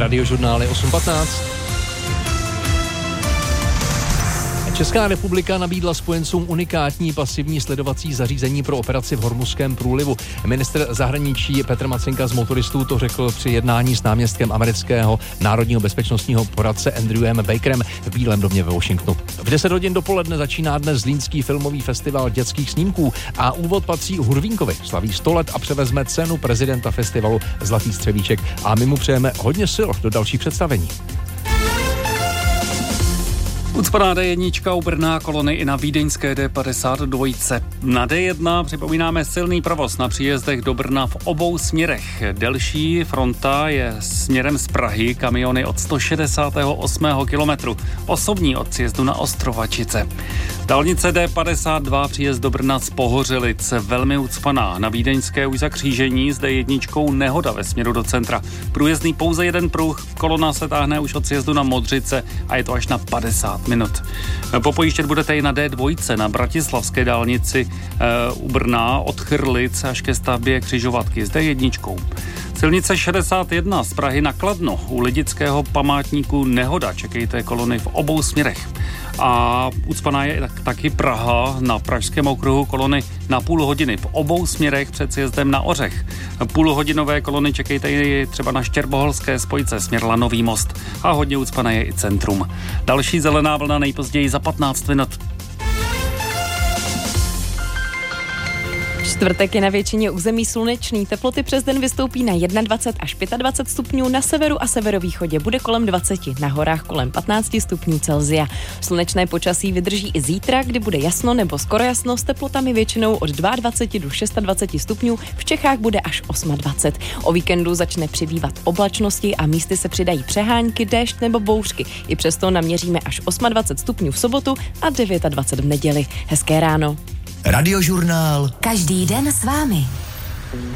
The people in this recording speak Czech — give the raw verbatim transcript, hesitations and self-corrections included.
Radiožurnály osm patnáct. Česká republika nabídla spojencům unikátní pasivní sledovací zařízení pro operaci v Hormuzském průlivu. Ministr zahraničí Petr Macinka z motoristů to řekl při jednání s náměstkem amerického národního bezpečnostního poradce Andrewem Bakerem v Bílém domě ve Washingtonu. V deset hodin dopoledne začíná dnes Zlínský filmový festival dětských snímků a úvod patří Hurvínkovi. Slaví sto let a převezme cenu prezidenta festivalu Zlatý střevíček a my mu přejeme hodně sil do dalších představení. Ucpaná D jedna u Brna, kolony i na vídeňské D padesát dva. Na D jedna připomínáme silný provoz na příjezdech do Brna v obou směrech. Delší fronta je směrem z Prahy, kamiony od sto šedesátého osmého kilometru, osobní od příjezdu na Ostrovačice. Dálnice D padesát dva, příjezd do Brna z Pohořelic, velmi ucpaná. Na vídeňské už za křížení s D jedna nehoda ve směru do centra. Průjezdný pouze jeden pruh, kolona se táhne už od příjezdu na Modřice a je to až na padesát minut. Popojíždět budete i na D dva na bratislavské dálnici e, u Brna od Chrlic až ke stavbě křižovatky s D jedna. Silnice šedesát jedna z Prahy na Kladno, u Lidického památníku nehoda, čekejte kolony v obou směrech. A ucpaná je taky Praha, na pražském okruhu kolony na půl hodiny v obou směrech před sjezdem na Ořech. Půlhodinové kolony čekejte i třeba na Štěrboholské spojce směr Lanový most a hodně ucpané je i centrum. Další zelená vlna nejpozději za patnáct minut. Čtvrtek je na většině území slunečný, teploty přes den vystoupí na dvacet jedna až dvacet pět stupňů, na severu a severovýchodě bude kolem dvacet, na horách kolem patnáct stupňů Celsia. Slunečné počasí vydrží i zítra, kdy bude jasno nebo skoro jasno s teplotami většinou od dvacet dva do dvacet šest stupňů, v Čechách bude až dvacet osm. O víkendu začne přibývat oblačnosti a místy se přidají přehánky, déšť nebo bouřky. I přesto naměříme až dvacet osm stupňů v sobotu a dvacet devět v neděli. Hezké ráno. Radiožurnál. Každý den s vámi.